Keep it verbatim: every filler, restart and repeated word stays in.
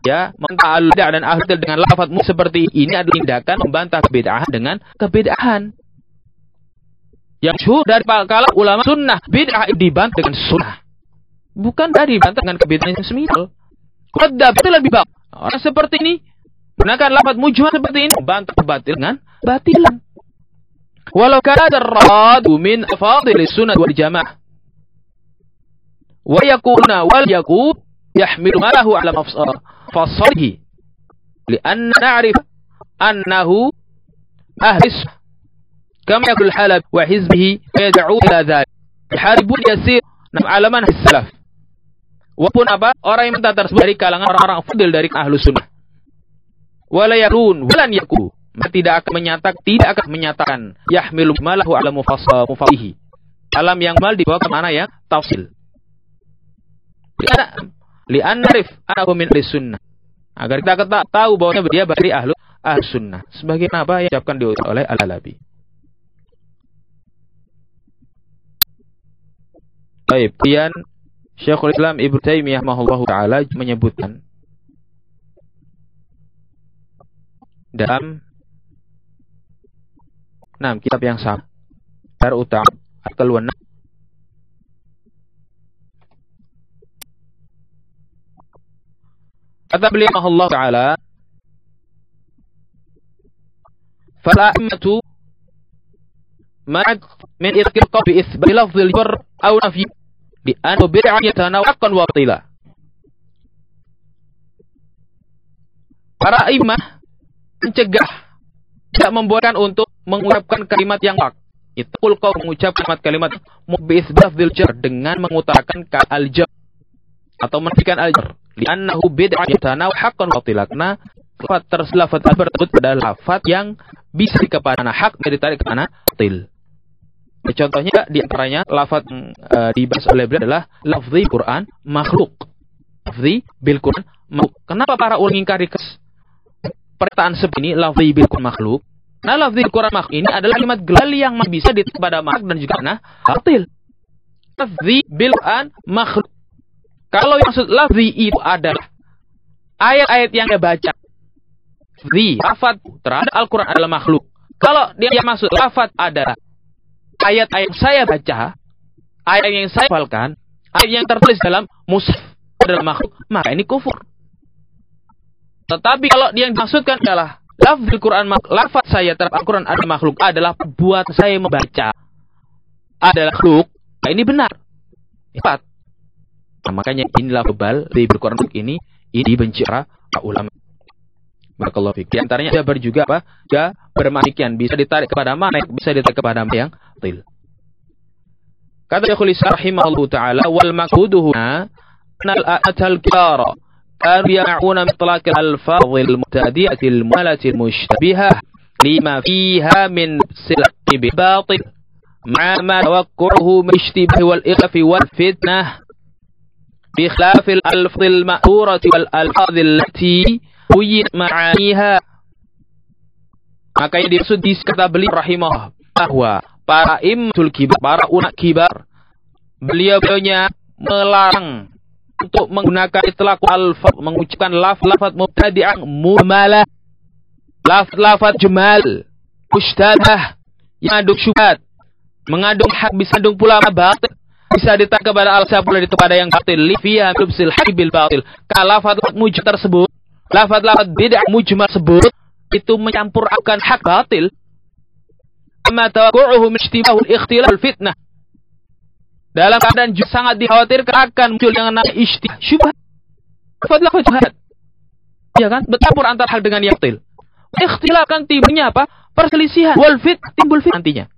ya, menta'al bid'ah dan ahli dengan lafaz seperti ini adalah tindakan membantah kebid'ahan dengan kebid'ahan. Yang syuhur dari kalangan ulama sunnah, bid'ah dibantah dengan sunnah. Bukan dari dibantah dengan kebid'ahan yang semisal. Wadab itu lebih baik. Orang seperti ini gunakan lafaz mujmal seperti ini membantah kebatil dengan batilan. Walau kana ar-radu min fadil sunnah wal jamaah wa yakuna wal yakun yahmilu ma lahu ala fasalihi lianna na'rif annahu ahlis kama yaqul halab wa hizbihi yad'u ila dhalik haribun yasir nam alaman salaf. Walaupun apa orang yang minta tersebut dari kalangan orang-orang fadil dari ahlus sunnah wala yakun walan yakun tidak akan menyatakan tidak akan menyatakan yahmilu malahu ala mufasihi alam yang mal dibawa ke mana ya tafsil li'an narif anahu min ahli sunnah agar kita tahu bahwa dia dari ahlu ahli sunnah sebagai apa yang diucapkan oleh Al-Halabi. Baik, kemudian Syekhul Islam Ibnu Taimiyah rahimahullahu taala menyebutkan dalam Nah, kitab yang sama. Dar utama Al-Kalwana. Kata beliau Allah Ta'ala, فَالْأَئِمَّةُ مَعَدْ مِنْ إِذْكِرْقَوْ بِإِثْبَةِ لَفْظِ الْبَرِّ أَوْ نَفْيِ لِأَنَّهُ بِدْعَةٌ يَتَنَاوَلُ وَبَاطِلًا. Para imam mencegah tidak membolehkan untuk mengucapkan kalimat yang hak. Itu kau mengucapkan kalimat mubi'isbaf jar dengan mengutarakan al-jar atau menfikan al-jar. Li'annahu bid'ah yatanaw haqqan wa batila. Karena lafaz tersebut tersebut adalah lafaz yang bisa kepada hak dan ditarik ke mana batil. Contohnya di antaranya lafaz uh, dibahas oleh beliau adalah lafzi Quran makhluk. Lafzi bil Quran makhluk. Kenapa para ulama mengingkari perkataan seperti ini lafzi bil Quran makhluk? Nah, lafzi Quran makhluk ini adalah kalimat gelal yang bisa ditarik pada makhluk dan juga nah batil. Lafzi bil Quran makhluk. Kalau yang maksud lafzi itu adalah ayat-ayat yang dia baca. Lafzi, lafaz terhadap Al-Quran adalah makhluk. Kalau dia yang maksud lafaz adalah ayat-ayat yang saya baca, ayat yang saya hafalkan, ayat yang tertulis dalam mushaf adalah makhluk, maka ini kufur. Tetapi kalau dia yang dimaksudkan adalah lafzi Quran, lafaz saya terhadap Al-Quran adalah makhluk, adalah buat saya membaca adalah makhluk, nah ini benar. Empat. Nah, makanya inilah bebal di Al-Quran ini ini dibenci para ulama. Barakallahu fiik. Di antaranya dia juga apa? Dia bermakian bisa ditarik kepada mana, bisa ditarik kepada mana yang batil. Kata Syekhul Islam rahimahullahu taala wal maqsuduhu anal atal kara kan ya'una mitlaq al-alfaz al-mutadiyah al-mu'alat al-mushtabihah lima fiha min silqi bil batil ma ma tawaqquhu min ishtibah wal iqaf wal fitnah bi khilaf al-alfaz al-ma'thurah wal alfaz allati uyit ma'aniha. Makanya dimaksud di kata beliau rahimah bahwa para imamul kibar, para ulama kibar, beliau-beliaunya melarang untuk menggunakan itlaq al-lafaz, mengucapkan lafaz-lafaz mubtadi'ah mumalah, lafaz-lafaz jumal, mushtabah, yang mengandung syubhat, mengandung hak, bisa mengandung pula batil, bisa ditangkap kepada al-sab pula kepada yang batil, li fiha lubsil habil batil. Kalau lafaz mujmal tersebut, lafaz-lafaz bid'ah mujmal tersebut itu mencampur akan hak batil. Amma tawaqqu'uhu min ishtibahul ikhtilaf wal fitnah. Dalam keadaan sangat dikhawatirkan akan muncul yang namanya ishtibah, syubhat. Lafaz-lafaz syubhat. Ya kan? Bercampur antara hak dengan yang batil. Ikhtilaf kan timbulnya apa? Perselisihan. Wal fit timbul fit nantinya.